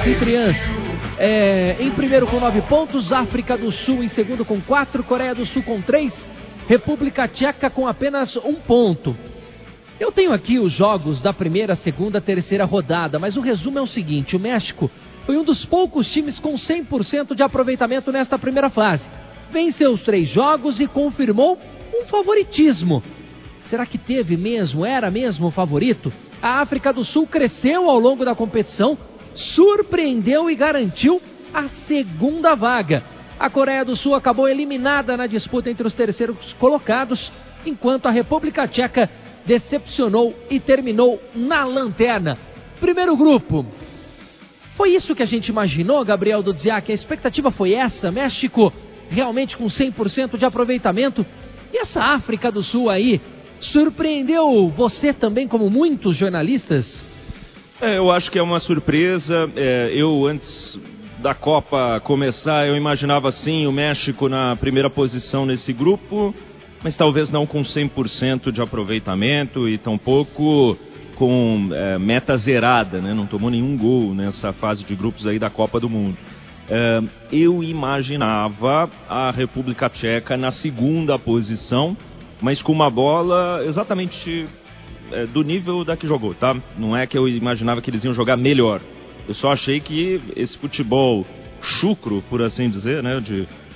anfitriãs. Em primeiro com 9 pontos, África do Sul em segundo com 4, Coreia do Sul com 3, República Tcheca com apenas 1 ponto. Eu tenho aqui os jogos da primeira, segunda, terceira rodada, mas o resumo é o seguinte: o México foi um dos poucos times com 100% de aproveitamento nesta primeira fase. Venceu os 3 jogos e confirmou um favoritismo. Será que era mesmo o favorito? A África do Sul cresceu ao longo da competição, surpreendeu e garantiu a segunda vaga. A Coreia do Sul acabou eliminada na disputa entre os terceiros colocados, enquanto a República Tcheca decepcionou e terminou na lanterna. Primeiro grupo. Foi isso que a gente imaginou, Gabriel Dudziak? A expectativa foi essa? México realmente com 100% de aproveitamento? E essa África do Sul aí, surpreendeu você também, como muitos jornalistas? Eu acho que é uma surpresa. Eu, antes da Copa começar, eu imaginava sim o México na primeira posição nesse grupo, mas talvez não com 100% de aproveitamento e tampouco com meta zerada, né? Não tomou nenhum gol nessa fase de grupos aí da Copa do Mundo. Eu imaginava a República Tcheca na segunda posição, mas com uma bola exatamente do nível da que jogou, tá? Não é que eu imaginava que eles iam jogar melhor. Eu só achei que esse futebol chucro, por assim dizer, né, de